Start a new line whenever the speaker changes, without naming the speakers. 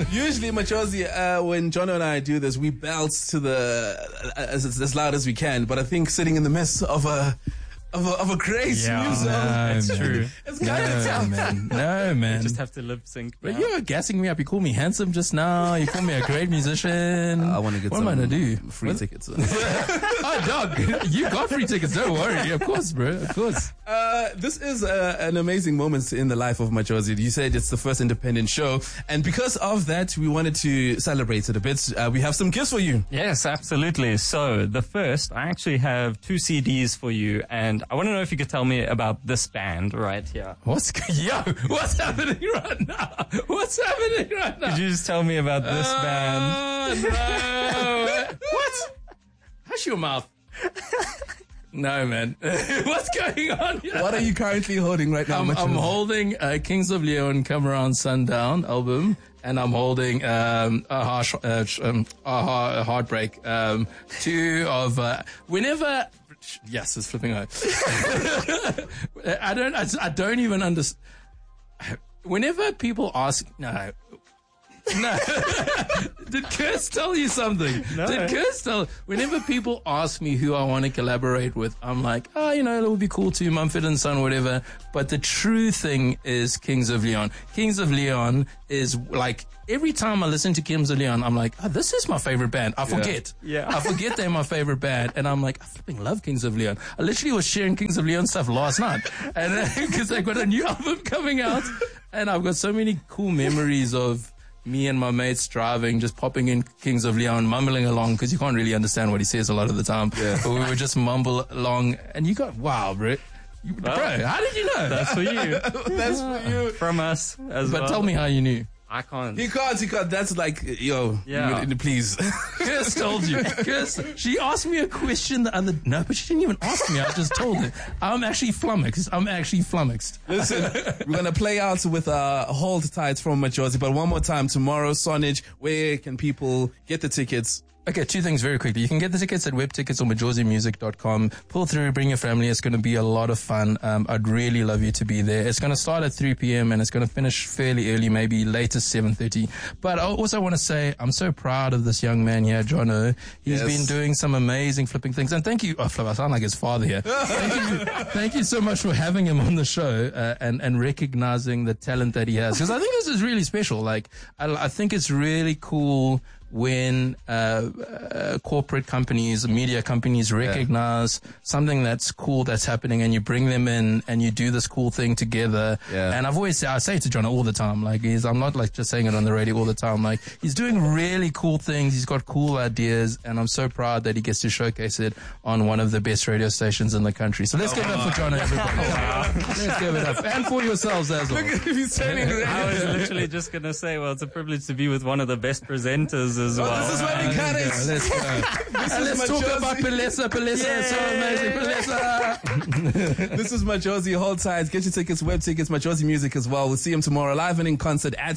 Usually, Machozi, when John and I do this, we belt to the as loud as we can. But I think sitting in the midst of a great music,
it's true.
It's kind of tough,
man. No, man.
You just have to lip sync.
But you're gassing me up. You call me handsome just now. You call me a great musician.
I want to get
what am I gonna do?
Free tickets.
Oh, dog, you got free tickets. Don't worry. Of course, bro. Of course.
This is an amazing moment in the life of Machozi. You said it's the first independent show, and because of that, we wanted to celebrate it a bit. We have some gifts for you.
Yes, absolutely. So the first, I actually have 2 CDs for you, and I want to know if you could tell me about this band right here.
What's happening right now? What's happening right now?
Could you just tell me about this band?
No. What? Hush your mouth. No, man. What's going on here?
What are you currently holding right now,
I'm holding Kings of Leon Come Around Sundown album, and I'm holding Heartbreak. Two of whenever. Yes, it's flipping out. I don't even understand. Whenever people ask, no. Did Kurz tell you something?
No.
Did Kurz tell? Whenever people ask me who I want to collaborate with, I'm like, it would be cool too, Mumford and Son, whatever. But the true thing is Kings of Leon. Kings of Leon is like, every time I listen to Kings of Leon, I'm like, this is my favorite band. I forget.
Yeah.
I forget they're my favorite band. And I'm like, I flipping love Kings of Leon. I literally was sharing Kings of Leon stuff last night. And because they got a new album coming out. And I've got so many cool memories of me and my mates driving, just popping in Kings of Leon, mumbling along, because you can't really understand what he says a lot of the time. Yeah. But we would just mumble along, and you got, wow, bro. Bro, how did you know?
That's for you.
That's for you.
From us as well.
But tell me how you knew.
I can't.
He can't. That's like, please.
Kirst told you. She asked me a question no, but she didn't even ask me. I just told her. I'm actually flummoxed.
Listen, we're going to play out with Hold Tight from Machozi, but one more time, tomorrow, Sonnage, where can people get the tickets?
Okay, 2 things very quickly. You can get the tickets at WebTickets or majozimusic.com. Pull through, bring your family. It's going to be a lot of fun. I'd really love you to be there. It's going to start at 3 p.m. and it's going to finish fairly early, maybe latest 7:30. But I also want to say I'm so proud of this young man here, Jono. He's been doing some amazing flipping things. And thank you. I sound like his father here. Thank you so much for having him on the show and recognizing the talent that he has. Because I think this is really special. Like, I think it's really cool when corporate companies, media companies recognize something that's cool that's happening, and you bring them in and you do this cool thing together. Yeah. And I say it to John all the time, like I'm not like just saying it on the radio all the time. Like, he's doing really cool things. He's got cool ideas, and I'm so proud that he gets to showcase it on one of the best radio stations in the country. So let's give it up for John, everybody. Let's give it up. And for yourselves as well.
Look at him, he's turning red.
I was literally just going to say, well, it's a privilege to be with one of the best presenters as well.
This is where we cut it.
Let's go. Let's talk about Palesa. It's so amazing. Palesa.
This is Machozi. Hold tight. Get your tickets, web tickets, Machozi Music as well. We'll see him tomorrow live and in concert at